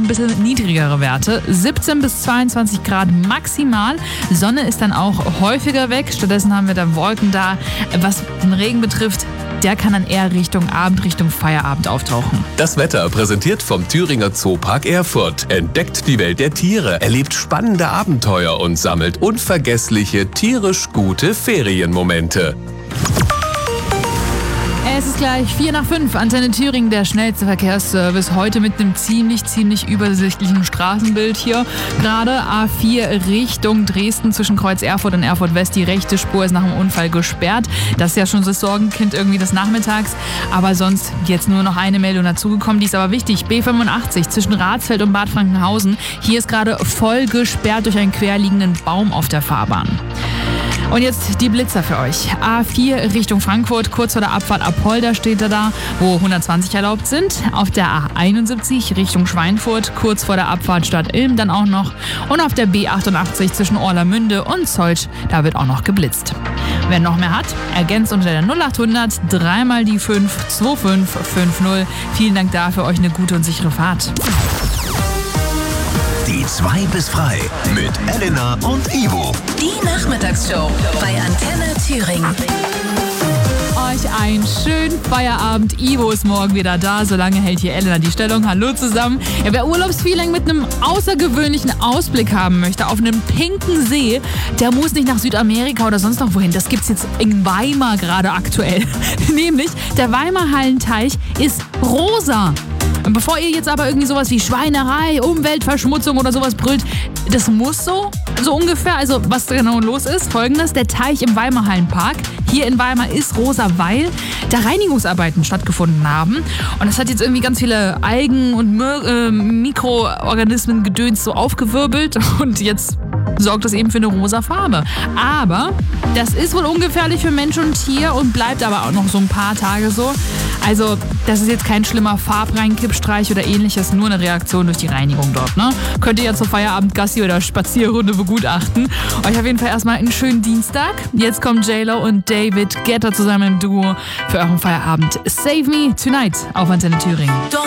ein bisschen niedrigere Werte. 17 bis 22 Grad maximal. Sonne ist dann auch häufiger weg. Stattdessen haben wir dann Wolken da. Was den Regen betrifft, der kann dann eher Richtung Abend, Richtung Feierabend auftauchen. Das Wetter präsentiert vom Thüringer Zoopark Erfurt. Entdeckt die Welt der Tiere, erlebt spannende Abenteuer und sammelt unvergessliche, tierisch gute Ferienmomente. Es ist gleich 4:05. Antenne Thüringen, der schnellste Verkehrsservice. Heute mit einem ziemlich übersichtlichen Straßenbild hier. Gerade A4 Richtung Dresden zwischen Kreuz Erfurt und Erfurt West. Die rechte Spur ist nach dem Unfall gesperrt. Das ist ja schon das Sorgenkind irgendwie des Nachmittags. Aber sonst jetzt nur noch eine Meldung dazugekommen. Die ist aber wichtig. B85 zwischen Ratsfeld und Bad Frankenhausen. Hier ist gerade voll gesperrt durch einen querliegenden Baum auf der Fahrbahn. Und jetzt die Blitzer für euch. A4 Richtung Frankfurt, kurz vor der Abfahrt Apolda steht er da, wo 120 erlaubt sind. Auf der A71 Richtung Schweinfurt, kurz vor der Abfahrt Stadt Ilm dann auch noch. Und auf der B88 zwischen Orlamünde und Zoltsch, da wird auch noch geblitzt. Wer noch mehr hat, ergänzt unter der 0800 3 mal die 5 2550. Vielen Dank dafür, euch eine gute und sichere Fahrt. Die 2 bis frei mit Elena und Ivo. Die Nachmittagsshow bei Antenne Thüringen. Euch einen schönen Feierabend. Ivo ist morgen wieder da. Solange hält hier Elena die Stellung. Hallo zusammen. Ja, wer Urlaubsfeeling mit einem außergewöhnlichen Ausblick haben möchte auf einem pinken See, der muss nicht nach Südamerika oder sonst noch wohin. Das gibt's jetzt in Weimar gerade aktuell. Nämlich, der Weimarer Hallenteich ist rosa. Und bevor ihr jetzt aber irgendwie sowas wie Schweinerei, Umweltverschmutzung oder sowas brüllt, das muss so ungefähr. Also was genau los ist, Folgendes: Der Teich im Weimarer Hallenpark hier in Weimar ist rosa, weil da Reinigungsarbeiten stattgefunden haben. Und das hat jetzt irgendwie ganz viele Algen und Mikroorganismen gedöns so aufgewirbelt. Und jetzt sorgt das eben für eine rosa Farbe. Aber das ist wohl ungefährlich für Mensch und Tier und bleibt aber auch noch so ein paar Tage so. Also das ist jetzt kein schlimmer Farbreinkippstreich oder ähnliches, nur eine Reaktion durch die Reinigung dort. Ne? Könnt ihr ja zur Feierabend-Gassi oder Spazierrunde begutachten. Euch auf jeden Fall erstmal einen schönen Dienstag. Jetzt kommen J-Lo und David Guetta zusammen im Duo für euren Feierabend. Save Me Tonight auf Antenne Thüringen.